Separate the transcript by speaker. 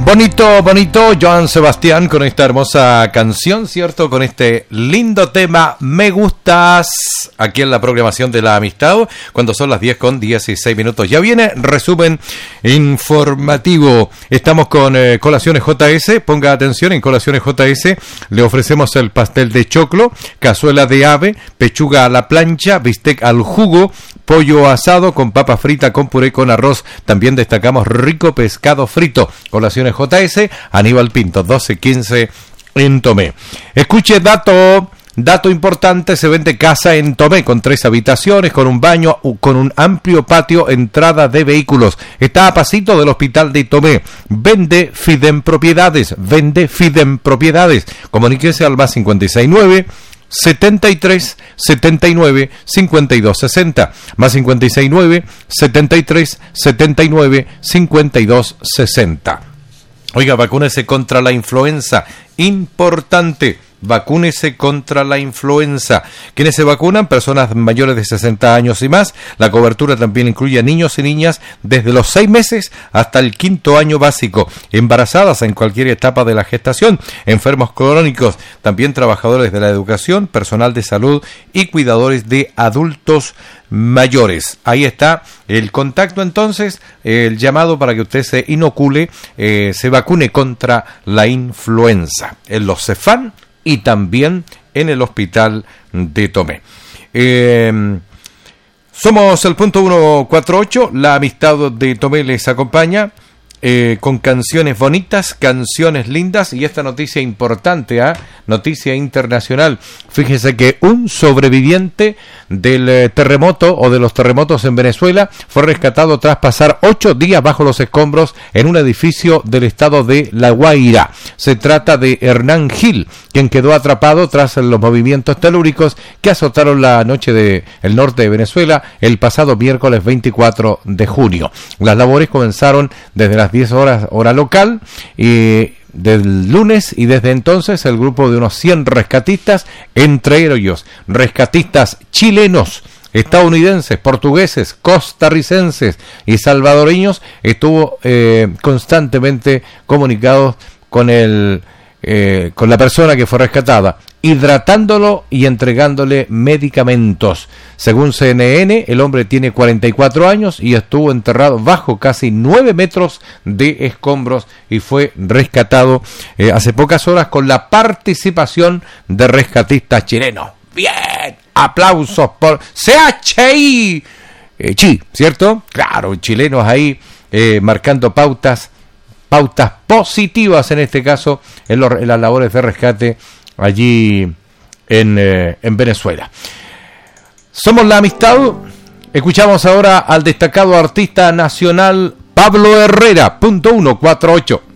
Speaker 1: Bonito, bonito, Joan Sebastián con esta hermosa canción, ¿cierto? Con este lindo tema, Me Gustas, aquí en la programación de La Amistad, cuando son las 10:16. Ya viene resumen informativo. Estamos con Colaciones JS, ponga atención, en Colaciones JS le ofrecemos el pastel de choclo, cazuela de ave, pechuga a la plancha, bistec al jugo, pollo asado con papa frita, con puré, con arroz. También destacamos rico pescado frito. Colaciones JS, Aníbal Pinto, 1215 en Tomé. Escuche dato importante, se vende casa en Tomé con 3 habitaciones, con un baño, con un amplio patio, entrada de vehículos. Está a pasito del hospital de Tomé. Vende Fidem Propiedades. Comuníquese al más 569 73 79 52 60, más 569 73 79 52 60. Oiga, vacúnese contra la influenza, importante. Vacúnese contra la influenza. ¿Quiénes se vacunan? Personas mayores de 60 años y más. La cobertura también incluye a niños y niñas desde los 6 meses hasta el 5º año básico, embarazadas en cualquier etapa de la gestación, enfermos crónicos, también trabajadores de la educación, personal de salud y cuidadores de adultos mayores. Ahí está el contacto, entonces, el llamado para que usted se inocule, se vacune contra la influenza en los Cefam y también en el hospital de Tomé. Somos el punto 148, La Amistad de Tomé les acompaña con canciones bonitas, canciones lindas, y esta noticia importante, noticia internacional. Fíjese que un sobreviviente del terremoto o de los terremotos en Venezuela fue rescatado tras pasar 8 días bajo los escombros en un edificio del estado de La Guaira. Se trata de Hernán Gil, quien quedó atrapado tras los movimientos telúricos que azotaron la noche del norte de Venezuela el pasado miércoles 24 de junio. Las labores comenzaron desde las 10 horas hora local del lunes, y desde entonces el grupo de unos 100 rescatistas, entre ellos rescatistas chilenos, estadounidenses, portugueses, costarricenses y salvadoreños, estuvo constantemente comunicados con la persona que fue rescatada, hidratándolo y entregándole medicamentos. Según CNN, el hombre tiene 44 años y estuvo enterrado bajo casi 9 metros de escombros y fue rescatado hace pocas horas con la participación de rescatistas chilenos. ¡Bien! Aplausos por CHI. ¿Cierto? Claro, chilenos ahí marcando pautas positivas, en este caso, en las labores de rescate allí en Venezuela. Somos La Amistad. Escuchamos ahora al destacado artista nacional Pablo Herrera, punto 148.